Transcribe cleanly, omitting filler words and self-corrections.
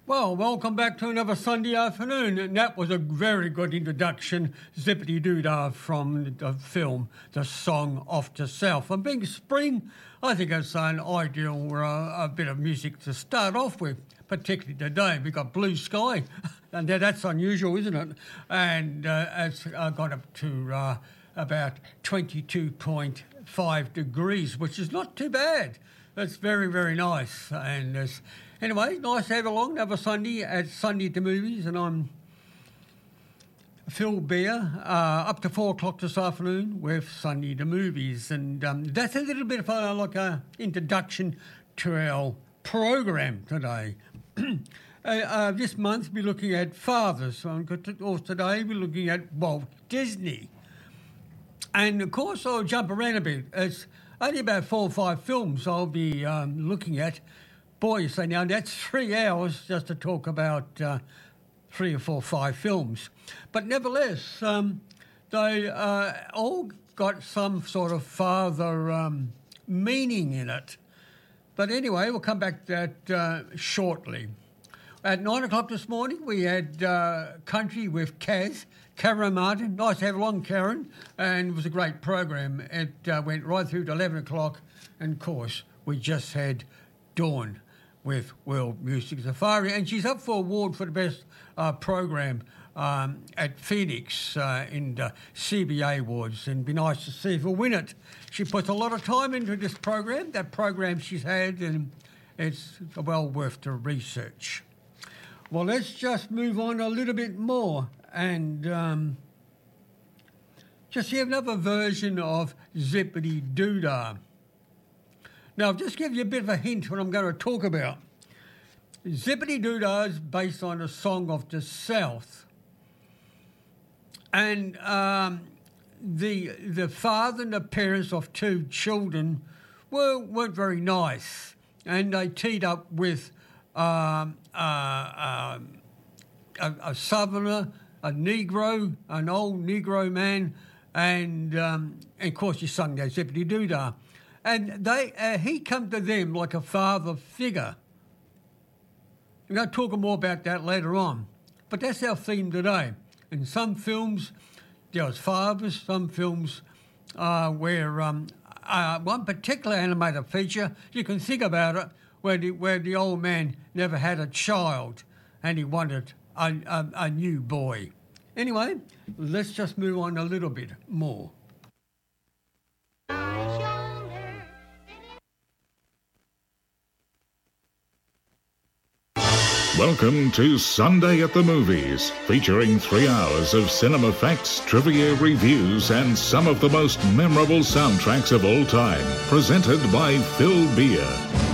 Well, welcome back to another Sunday afternoon, and that was a very good introduction, Zippity Doodah, from the film The Song of the South. And being spring, I think it's an ideal a bit of music to start off with, particularly today. We've got blue sky, and that's unusual, isn't it? And it's got up to about 22.5 degrees, which is not too bad. It's very, very nice. And anyway, nice to have along another Sunday at Sunday at the Movies, and I'm Phil Beer, up to 4 o'clock this afternoon with Sunday at the Movies. And that's a little bit of an introduction to our program today. This month we're looking at fathers, or today we're looking at Walt Disney. And of course I'll jump around a bit. It's only about 4 or 5 films I'll be looking at. Boy, you say now that's 3 hours just to talk about 3 or 4, 5 films. But nevertheless, they all got some sort of father meaning in it. But anyway, we'll come back to that shortly. At 9 o'clock this morning, we had Country with Karen Martin. Nice to have along, Karen, and it was a great program. It went right through to 11 o'clock, and of course, we just had Dawn with World Music Safari, and she's up for award for the best program at Phoenix in the CBA Awards, and it'd be nice to see if we'll win it. She puts a lot of time into this program, that program she's had, and it's well worth the research. Well, let's just move on a little bit more and just hear another version of Zippity Doodah. Now, I'll just give you a bit of a hint what I'm going to talk about. Zippity Doodah is based on a Song of the South. And the father and the parents of 2 children weren't very nice. And they teed up with a southerner, a Negro, an old Negro man, and of course he sung that Zippity Doodah. And he come to them like a father figure. I'm going to talk more about that later on. But that's our theme today. In some films, there was fathers. Some films where one particular animated feature, you can think about it, where the old man never had a child and he wanted a new boy. Anyway, let's just move on a little bit more. Welcome to Sunday at the Movies, featuring 3 hours of cinema facts, trivia, reviews, and some of the most memorable soundtracks of all time, presented by Phil Beer.